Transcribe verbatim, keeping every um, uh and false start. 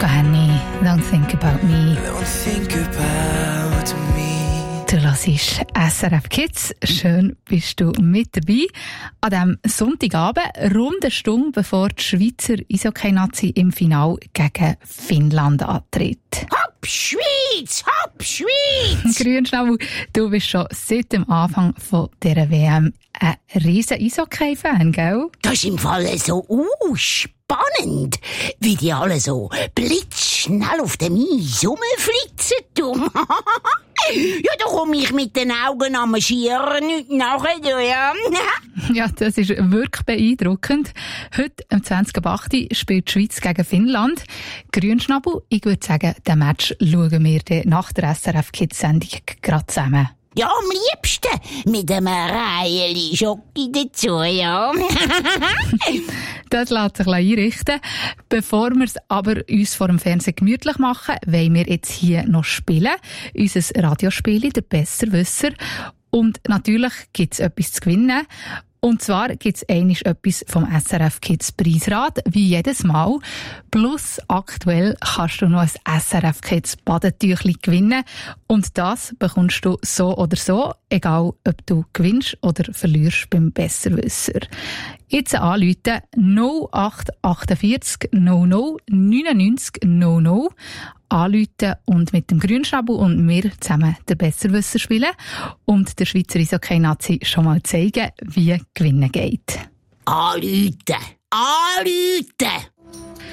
Honey, don't think about me. Don't think about me. Du hörst S R F Kids. Schön bist du mit dabei. An diesem Sonntagabend, rund eine Stunde bevor die Schweizer Eishockey-Nazi im Finale gegen Finnland antritt. Hopp, Schweiz! Hopp, Schweiz! Grünschnabel, du bist schon seit dem Anfang von dieser W M ein riesen Eishockey-Fan, gell? Das ist im Fall so uh, spannend, wie die alle so blitzschnell auf dem Eis rumflitzen tun. Ja, da komme ich mit den Augen am Marschieren nicht nachher, ja. Ja, das ist wirklich beeindruckend. Heute, am zwanzigsten achten spielt die Schweiz gegen Finnland. Grünschnabel, ich würde sagen, den Match schauen wir dann nach der S R F Kids-Sendung gerade zusammen. Ja, am liebsten mit einem Reihen Schoki dazu, ja. Das lässt sich einrichten. Bevor wir es aber uns vor dem Fernsehen gemütlich machen, wollen wir jetzt hier noch spielen. Unser Radiospiel, der Besserwisser. Und natürlich gibt es etwas zu gewinnen. Und zwar gibt es einmal etwas vom S R F Kids Preisrad, wie jedes Mal. Plus aktuell kannst du noch ein S R F Kids Badetüchli gewinnen. Und das bekommst du so oder so, egal ob du gewinnst oder verlierst beim Besserwisser. Jetzt anrufen null acht achtundvierzig null null neunundneunzig null null. Anrufen und mit dem Grünschnabel und mir zusammen den Besserwisser spielen und der Schweizer Eishockey-Nazi schon mal zeigen, wie gewinnen geht. Anrufen! Anrufen!